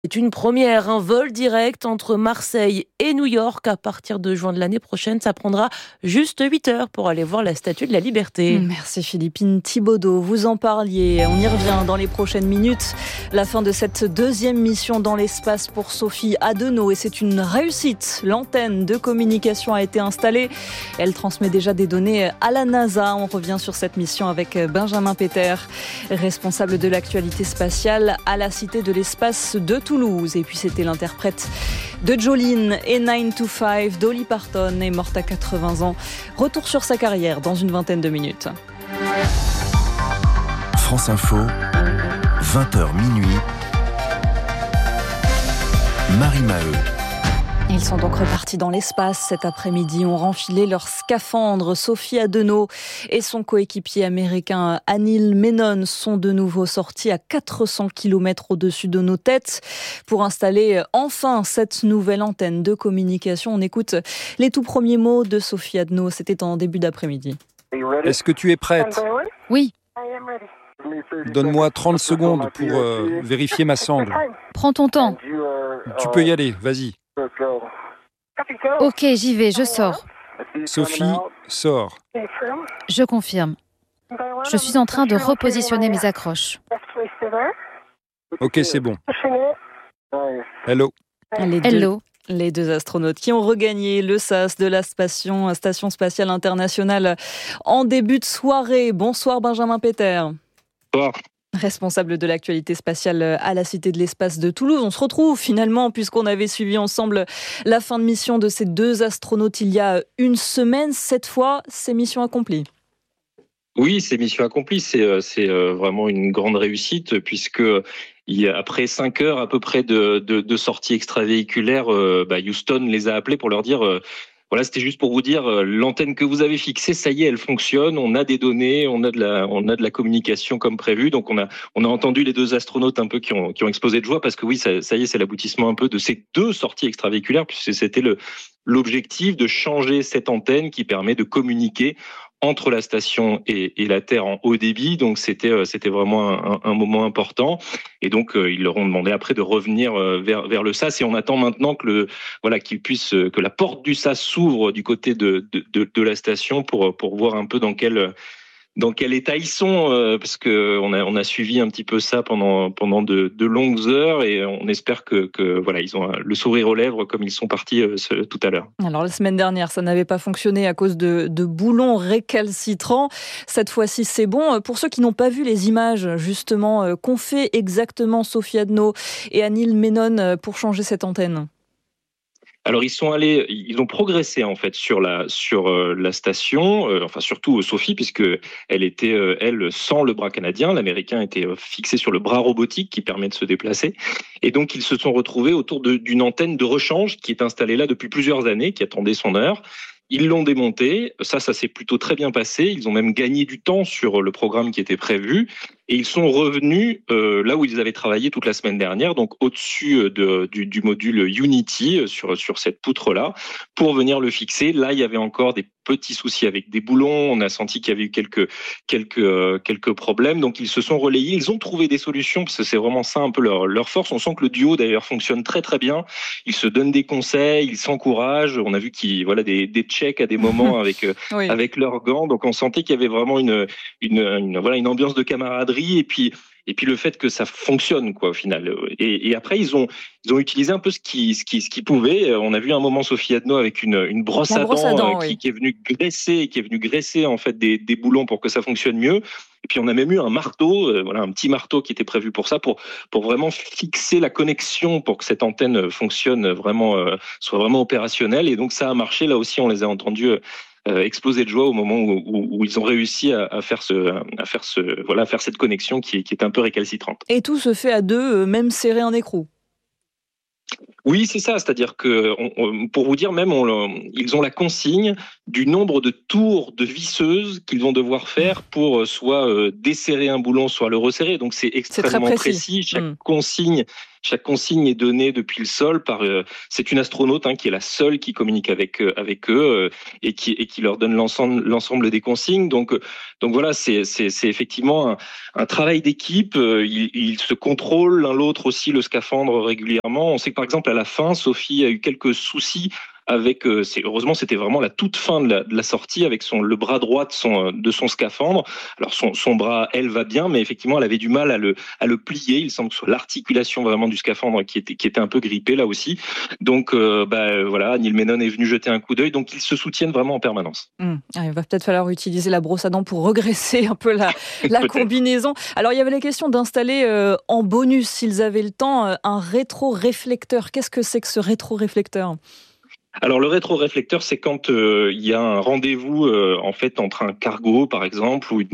C'est une première, un vol direct entre Marseille et New York à partir de juin de l'année prochaine. Ça prendra juste 8 heures pour aller voir la Statue de la Liberté. Merci Philippine Thibaudeau, vous en parliez. On y revient dans les prochaines minutes. La fin de cette deuxième mission dans l'espace pour Sophie Adenau et c'est une réussite. L'antenne de communication a été installée. Elle transmet déjà des données à la NASA. On revient sur cette mission avec Benjamin Péter, responsable de l'actualité spatiale à la Cité de l'espace de Toulouse. Et puis c'était l'interprète de Jolene et 9 to 5, Dolly Parton est morte à 80 ans. Retour sur sa carrière dans une vingtaine de minutes. France Info, 20h minuit. Marie Maheu. Ils sont donc repartis dans l'espace cet après-midi, ont renfilé leur scaphandre. Sophie Adenau et son coéquipier américain Anil Menon sont de nouveau sortis à 400 km au-dessus de nos têtes pour installer enfin cette nouvelle antenne de communication. On écoute les tout premiers mots de Sophie Adenau, c'était en début d'après-midi. Est-ce que tu es prête ? Oui. Donne-moi 30 secondes pour vérifier ma sangle. Prends ton temps. Tu peux y aller, vas-y. Ok, j'y vais, je sors. Sophie, sors. Je confirme. Je suis en train de repositionner mes accroches. Ok, c'est bon. Hello. Hello. Les deux astronautes qui ont regagné le SAS de la Station Spatiale Internationale en début de soirée. Bonsoir Benjamin Péter. Bonsoir. Responsable de l'actualité spatiale à la Cité de l'Espace de Toulouse. On se retrouve finalement puisqu'on avait suivi ensemble la fin de mission de ces deux astronautes il y a une semaine. Cette fois, c'est mission accomplie. Oui, c'est mission accomplie. C'est vraiment une grande réussite puisque après 5 heures à peu près de sortie extravéhiculaire, Houston les a appelés pour leur dire voilà, c'était juste pour vous dire l'antenne que vous avez fixée, ça y est, elle fonctionne. On a des données, on a de la communication comme prévu. Donc on a entendu les deux astronautes un peu qui ont explosé de joie parce que oui, ça y est, c'est l'aboutissement un peu de ces deux sorties extravéhiculaires puisque c'était l'objectif de changer cette antenne qui permet de communiquer entre la station et la Terre en haut débit. Donc c'était vraiment un moment important. Et donc ils leur ont demandé après de revenir vers le SAS. Et on attend maintenant que que la porte du SAS s'ouvre du côté de la station pour voir un peu dans quel état ils sont, parce que on a suivi un petit peu ça pendant de longues heures et on espère que ils ont le sourire aux lèvres comme ils sont partis tout à l'heure. Alors la semaine dernière, ça n'avait pas fonctionné à cause de boulons récalcitrants. Cette fois-ci, c'est bon. Pour ceux qui n'ont pas vu les images, justement, qu'ont fait exactement Sophie Adenau et Anil Menon pour changer cette antenne ? Alors ils ont progressé en fait sur la station, surtout Sophie puisque elle était elle sans le bras canadien, l'américain était fixé sur le bras robotique qui permet de se déplacer, et donc ils se sont retrouvés autour d'une antenne de rechange qui est installée là depuis plusieurs années, qui attendait son heure. Ils l'ont démontée, ça s'est plutôt très bien passé, ils ont même gagné du temps sur le programme qui était prévu, et ils sont revenus là où ils avaient travaillé toute la semaine dernière, donc au-dessus du module Unity, sur cette poutre-là, pour venir le fixer. Là, il y avait encore des petits soucis avec des boulons, on a senti qu'il y avait eu quelques problèmes, donc ils se sont relayés, ils ont trouvé des solutions, parce que c'est vraiment ça un peu leur force. On sent que le duo d'ailleurs fonctionne très très bien, ils se donnent des conseils, ils s'encouragent, on a vu des checks à des moments avec oui. Avec leurs gants, donc on sentait qu'il y avait vraiment une ambiance de camaraderie, et puis le fait que ça fonctionne au final. Et après ils ont utilisé un peu ce qu'ils pouvaient. On a vu un moment Sophie Adenau avec une brosse à dents oui. qui est venue graisser en fait des boulons pour que ça fonctionne mieux. Et puis on a même eu un marteau, un petit marteau qui était prévu pour ça, pour vraiment fixer la connexion pour que cette antenne fonctionne vraiment, soit vraiment opérationnelle. Et donc ça a marché. Là aussi, on les a entendus exploser de joie au moment où ils ont réussi à faire cette connexion qui est un peu récalcitrante. Et tout se fait à deux, même serré en écrou. Oui, c'est ça. C'est-à-dire que, pour vous dire, même ils ont la consigne du nombre de tours de visseuse qu'ils vont devoir faire pour soit desserrer un boulon, soit le resserrer. Donc c'est extrêmement précis. Chaque consigne est donnée depuis le sol par. C'est une astronaute qui est la seule qui communique avec eux et qui leur donne l'ensemble des consignes. Donc voilà, c'est effectivement un travail d'équipe. Ils se contrôlent l'un l'autre aussi le scaphandre régulièrement. On sait que par exemple à la fin, Sophie a eu quelques soucis avec, heureusement, c'était vraiment la toute fin de la sortie avec le bras droit de son scaphandre. Alors son bras, elle, va bien, mais effectivement, elle avait du mal à le plier. Il semble que ce soit l'articulation vraiment du scaphandre qui était un peu grippée là aussi. Donc voilà, Neil Menon est venu jeter un coup d'œil. Donc ils se soutiennent vraiment en permanence. Il va peut-être falloir utiliser la brosse à dents pour regresser un peu la combinaison. Alors il y avait la question d'installer en bonus, s'ils avaient le temps, un rétroréflecteur. Qu'est-ce que c'est que ce rétroréflecteur ? Alors le rétroréflecteur, c'est quand il y a un rendez-vous en fait entre un cargo par exemple ou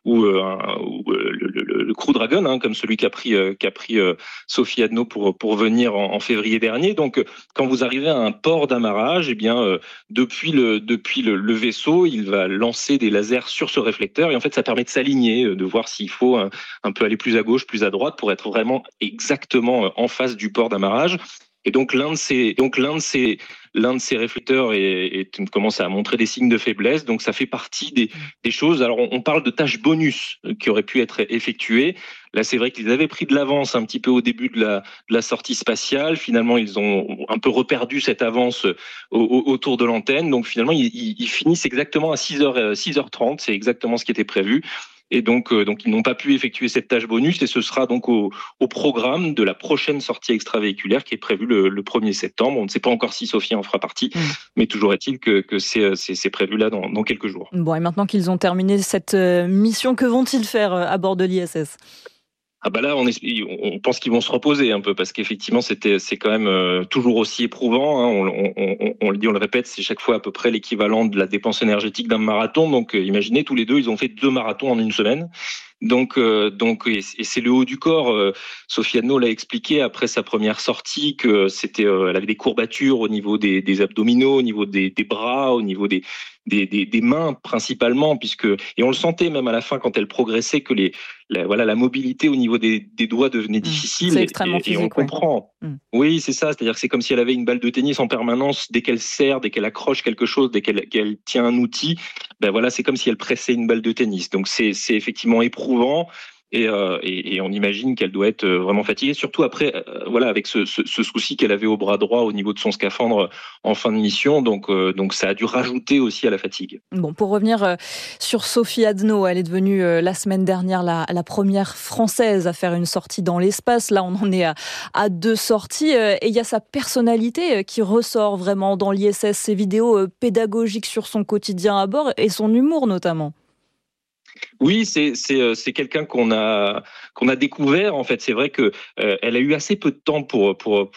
le Crew Dragon, comme celui qu'a pris Sophie Adno pour venir en février dernier. Donc quand vous arrivez à un port d'amarrage, eh bien depuis le vaisseau, il va lancer des lasers sur ce réflecteur et en fait ça permet de s'aligner, de voir s'il faut un peu aller plus à gauche, plus à droite pour être vraiment exactement en face du port d'amarrage. Et donc l'un de ces réflecteurs commence à montrer des signes de faiblesse. Donc ça fait partie des choses. Alors on parle de tâches bonus qui auraient pu être effectuées. Là c'est vrai qu'ils avaient pris de l'avance un petit peu au début de la sortie spatiale. Finalement ils ont un peu reperdu cette avance autour de l'antenne. Donc finalement ils finissent exactement à 6h30. C'est exactement ce qui était prévu. Et donc ils n'ont pas pu effectuer cette tâche bonus et ce sera donc au programme de la prochaine sortie extravéhiculaire qui est prévue le 1er septembre. On ne sait pas encore si Sophie en fera partie, mais toujours est-il que c'est prévu là dans quelques jours. Bon, et maintenant qu'ils ont terminé cette mission, que vont-ils faire à bord de l'ISS ? Là, on pense qu'ils vont se reposer un peu parce qu'effectivement, c'est quand même toujours aussi éprouvant. On le dit, on le répète, c'est chaque fois à peu près l'équivalent de la dépense énergétique d'un marathon. Donc, imaginez, tous les deux, ils ont fait 2 marathons en une semaine. Donc, et c'est le haut du corps. Sophie Adno l'a expliqué après sa première sortie que elle avait des courbatures au niveau des abdominaux, au niveau des bras, au niveau des mains principalement, et on le sentait même à la fin quand elle progressait que la mobilité au niveau des doigts devenait difficile. C'est extrêmement physique, et on comprend. Oui, c'est ça. C'est-à-dire que c'est comme si elle avait une balle de tennis en permanence. Dès qu'elle serre, dès qu'elle accroche quelque chose, dès qu'elle tient un outil, c'est comme si elle pressait une balle de tennis. Donc c'est effectivement éprouvant. Et on imagine qu'elle doit être vraiment fatiguée, surtout après, avec ce souci qu'elle avait au bras droit au niveau de son scaphandre en fin de mission. Donc ça a dû rajouter aussi à la fatigue. Bon, pour revenir sur Sophie Adno, elle est devenue la semaine dernière la première Française à faire une sortie dans l'espace. Là, on en est à 2 sorties. Et il y a sa personnalité qui ressort vraiment dans l'ISS, ses vidéos pédagogiques sur son quotidien à bord et son humour notamment. Oui, c'est quelqu'un qu'on a découvert. En fait, c'est vrai que elle a eu assez peu de temps pour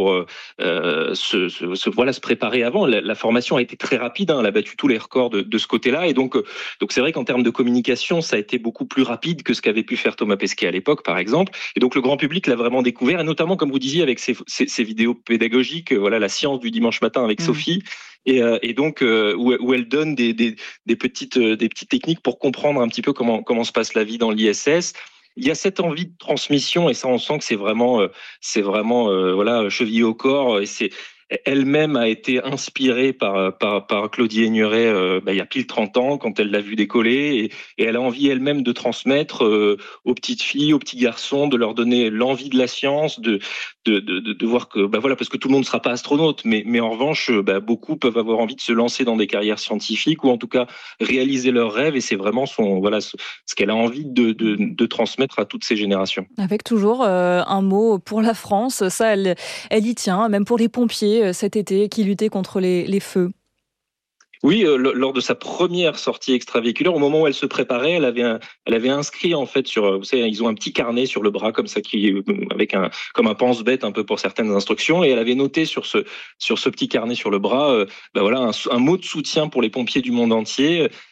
se préparer avant. La formation a été très rapide. Elle a battu tous les records de ce côté-là. Et donc c'est vrai qu'en termes de communication, ça a été beaucoup plus rapide que ce qu'avait pu faire Thomas Pesquet à l'époque, par exemple. Et donc le grand public l'a vraiment découvert, et notamment, comme vous disiez, avec ses vidéos pédagogiques. La science du dimanche matin avec Sophie. Et donc où elle donne des petites techniques pour comprendre un petit peu comment se passe la vie dans l'ISS. Il y a cette envie de transmission, et ça on sent que c'est vraiment chevillé au corps, et elle-même a été inspirée par Claudie Aigneret il y a pile 30 ans quand elle l'a vu décoller, et elle a envie elle-même de transmettre aux petites filles, aux petits garçons, de leur donner l'envie de la science, de voir que parce que tout le monde ne sera pas astronaute, mais en revanche beaucoup peuvent avoir envie de se lancer dans des carrières scientifiques, ou en tout cas réaliser leurs rêves, et c'est vraiment ce qu'elle a envie de transmettre à toutes ces générations. Avec toujours un mot pour la France, ça elle y tient, même pour les pompiers cet été qui luttaient contre les feux. Oui, lors de sa première sortie extravéhiculaire, au moment où elle se préparait, elle avait inscrit en fait vous savez, ils ont un petit carnet sur le bras comme ça avec comme un pense-bête un peu pour certaines instructions, et elle avait noté sur ce petit carnet sur le bras, un mot de soutien pour les pompiers du monde entier.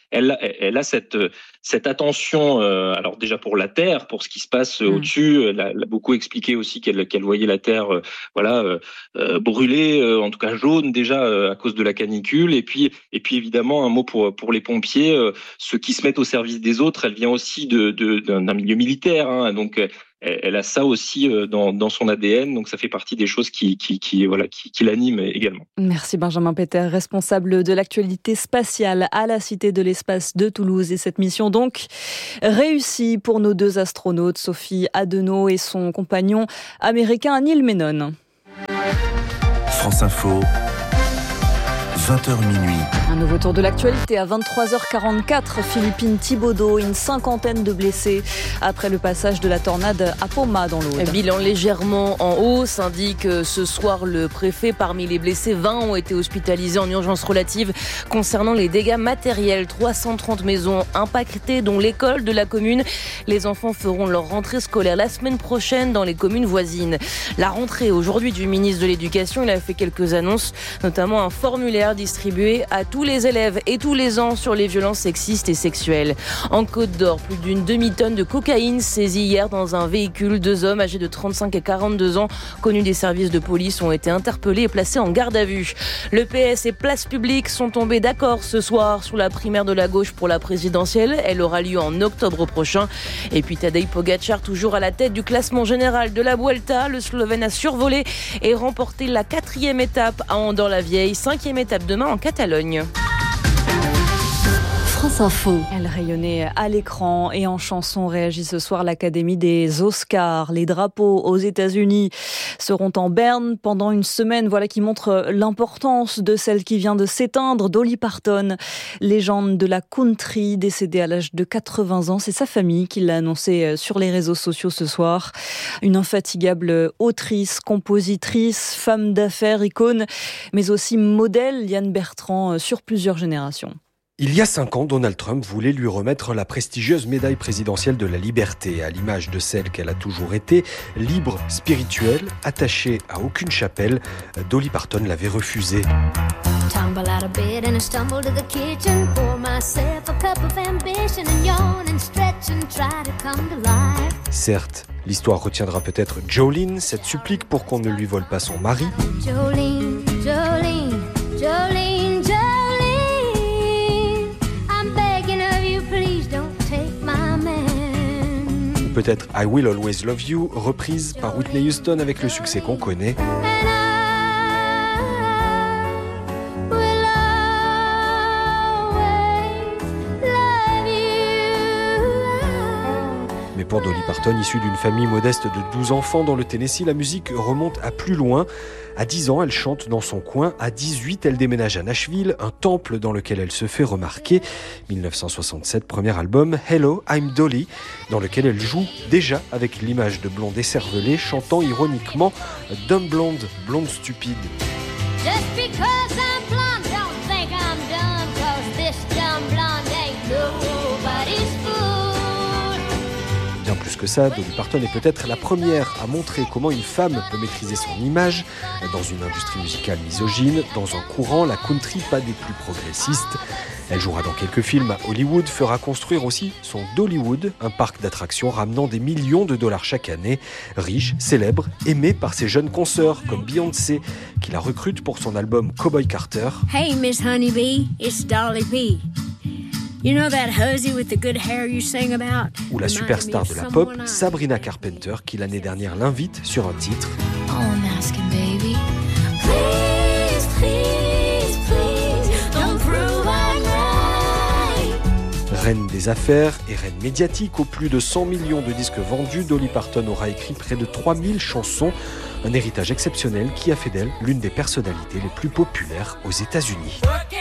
elle a cette attention, alors déjà pour la terre, pour ce qui se passe au-dessus. Elle a beaucoup expliqué aussi qu'elle voyait la terre, brûlée, en tout cas jaune déjà à cause de la canicule. Et puis évidemment un mot pour les pompiers, ceux qui se mettent au service des autres. Elle vient aussi d'un milieu militaire, hein, donc. Elle a ça aussi dans son ADN, donc ça fait partie des choses qui l'animent également. Merci Benjamin Peter, responsable de l'actualité spatiale à la Cité de l'Espace de Toulouse. Et cette mission donc réussie pour nos deux astronautes, Sophie Adenau et son compagnon américain Neil Menon. France Info, 20h minuit. Un nouveau tour de l'actualité à 23h44. Philippine Thibaudeau, une cinquantaine de blessés après le passage de la tornade à Poma dans l'Aude. Bilan légèrement en hausse, indique ce soir le préfet. Parmi les blessés, 20 ont été hospitalisés en urgence relative. Concernant les dégâts matériels, 330 maisons impactées, dont l'école de la commune. Les enfants feront leur rentrée scolaire la semaine prochaine dans les communes voisines. La rentrée aujourd'hui du ministre de l'Éducation, il a fait quelques annonces, notamment un formulaire distribué à tous les élèves et tous les ans sur les violences sexistes et sexuelles. En Côte d'Or, plus d'une demi-tonne de cocaïne saisie hier dans un véhicule. 2 hommes âgés de 35 et 42 ans, connus des services de police, ont été interpellés et placés en garde à vue. Le PS et Place Publique sont tombés d'accord ce soir sur la primaire de la gauche pour la présidentielle. Elle aura lieu en octobre prochain. Et puis Tadej Pogačar, toujours à la tête du classement général de la Vuelta. Le Slovène a survolé et remporté la 4e étape à Andorre-la-Vieille. 5e étape demain en Catalogne. France Info. Elle rayonnait à l'écran et en chanson. Réagit ce soir l'Académie des Oscars. Les drapeaux aux États-Unis seront en berne pendant une semaine. Voilà qui montre l'importance de celle qui vient de s'éteindre, Dolly Parton, légende de la country, décédée à l'âge de 80 ans. C'est sa famille qui l'a annoncé sur les réseaux sociaux ce soir. Une infatigable autrice, compositrice, femme d'affaires, icône, mais aussi modèle, Yann Bertrand, sur plusieurs générations. Il y a 5 ans, Donald Trump voulait lui remettre la prestigieuse médaille présidentielle de la liberté, à l'image de celle qu'elle a toujours été, libre, spirituelle, attachée à aucune chapelle. Dolly Parton l'avait refusée. Certes, l'histoire retiendra peut-être Jolene, cette supplique pour qu'on ne lui vole pas son mari. Jolene, Jolene, Jolene, Jolene. Peut-être I Will Always Love You, reprise par Whitney Houston avec le succès qu'on connaît. Mais pour Dolly Parton, issue d'une famille modeste de 12 enfants dans le Tennessee, la musique remonte à plus loin. À 10 ans, elle chante dans son coin. À 18, elle déménage à Nashville, un temple dans lequel elle se fait remarquer. 1967, premier album, Hello, I'm Dolly, dans lequel elle joue déjà avec l'image de blonde écervelée, chantant ironiquement « Dumb blonde, blonde stupide ». Just because I'm blonde, don't think I'm dumb, 'cause this dumb blonde ain't nobody's fool. Bien plus que ça, Dolly Parton est peut-être la première à montrer comment une femme peut maîtriser son image dans une industrie musicale misogyne, dans un courant, la country, pas des plus progressistes. Elle jouera dans quelques films à Hollywood, fera construire aussi son Dollywood, un parc d'attractions ramenant des millions de dollars chaque année. Riche, célèbre, aimée par ses jeunes consoeurs comme Beyoncé, qui la recrute pour son album Cowboy Carter. Hey Miss Honeybee, it's Dolly P. You know that hussy with the good hair you sing about? Ou la superstar de la pop, Sabrina Carpenter, qui l'année dernière l'invite sur un titre. Oh, I'm asking, baby. Please, please, please, don't prove I'm right. Reine des affaires et reine médiatique, aux plus de 100 millions de disques vendus, Dolly Parton aura écrit près de 3000 chansons. Un héritage exceptionnel qui a fait d'elle l'une des personnalités les plus populaires aux États-Unis.